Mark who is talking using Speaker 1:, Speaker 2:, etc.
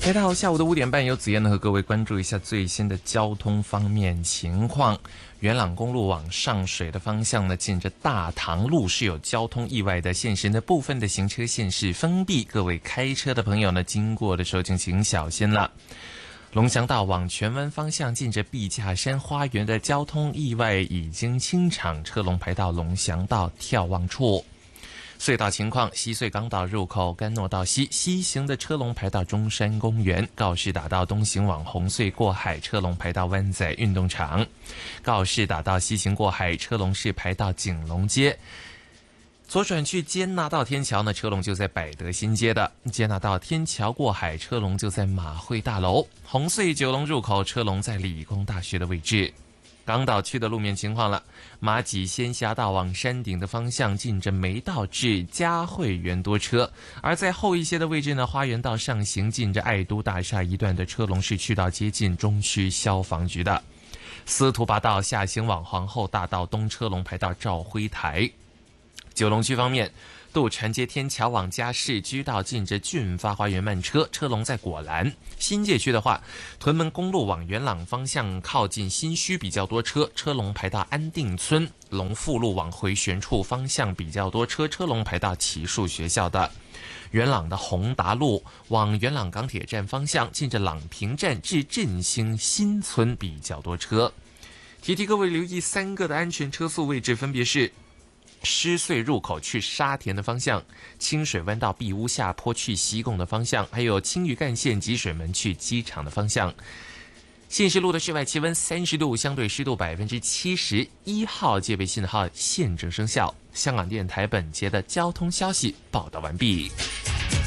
Speaker 1: 来到下午的5点半，由子燕呢和各位关注一下最新的交通方面情况。元朗公路往上水的方向呢，近着大塘路是有交通意外的，现时呢部分的行车线是封闭，各位开车的朋友呢经过的时候请小心了。龙翔道往荃湾方向近着碧架山花园的交通意外已经清场，车龙排到龙翔道眺望处。隧道情况：西隧港岛入口甘诺道西行的车龙排到中山公园；告士打道东行往红隧过海车龙排到湾仔运动场；告士打道西行过海车龙是排到景隆街。左转去坚拿道天桥呢，车龙就在百德新街的；坚拿道天桥过海车龙就在马会大楼。红隧九龙入口车龙在理工大学的位置。港岛区的路面情况了，马己仙峡道往山顶的方向近着梅道至嘉汇园多车，而在后一些的位置呢，花园道上行近着爱都大厦一段的车龙是去到接近中区消防局的。司徒拔道下行往皇后大道东车龙排到兆辉台。九龙区方面，渡船街天桥往嘉市居道近着俊发花园慢车，车龙在果栏。新界区的话，屯门公路往元朗方向靠近新墟比较多车，车龙排到安定村；龙富路往回旋处方向比较多车，车龙排到启树学校的。元朗的宏达路往元朗港铁站方向近着朗平站至振兴新村比较多车。提各位留意3个的安全车速位置，分别是狮隧入口去沙田的方向，清水湾道碧屋下坡去西贡的方向，还有青屿干线积水门去机场的方向。信义路的室外气温30度，相对湿度70%，1号戒备信号现正生效。香港电台本节的交通消息报道完毕。